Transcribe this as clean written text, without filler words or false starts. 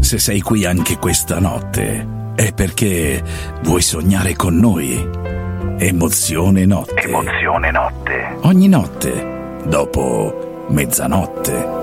Se sei qui anche questa notte è perché vuoi sognare con noi. Emozione Notte. Emozione Notte. Ogni notte dopo mezzanotte.